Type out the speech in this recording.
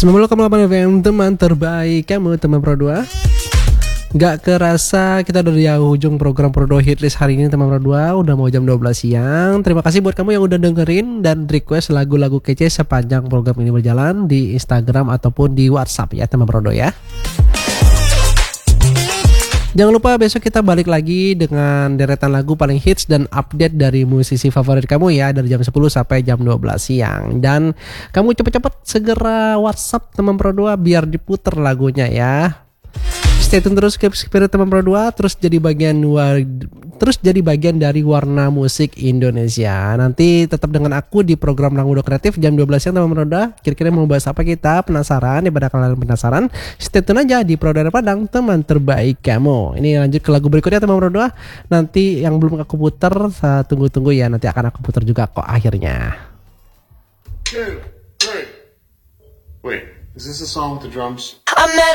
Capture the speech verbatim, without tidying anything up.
sembilan puluh koma delapan F M, teman terbaik kamu, teman Pro dua. Gak kerasa kita udah di ujung program Pro dua Hitlist hari ini, teman Pro dua. Udah mau jam dua belas siang. Terima kasih buat kamu yang udah dengerin dan request lagu-lagu kece sepanjang program ini berjalan di Instagram ataupun di WhatsApp ya, teman Pro dua ya. Jangan lupa besok kita balik lagi dengan deretan lagu paling hits dan update dari musisi favorit kamu ya, dari jam sepuluh sampai jam dua belas siang. Dan kamu cepet-cepet segera WhatsApp teman Pro dua biar diputer lagunya ya. Stay tune terus ke Spirit teman Pro dua, terus jadi bagian war, terus jadi bagian dari warna musik Indonesia. Nanti tetap dengan aku di program Rangudo Kreatif jam dua belas siang teman Pro dua. Kira-kira mau bahas apa kita? Penasaran? Daripada kalian penasaran, stay tune aja di Pro dua Padang, teman terbaik kamu. Ini lanjut ke lagu berikutnya teman Pro dua. Nanti yang belum aku puter, saya tunggu-tunggu ya, nanti akan aku puter juga kok akhirnya. Two, three. Wait, is this a song with the drums?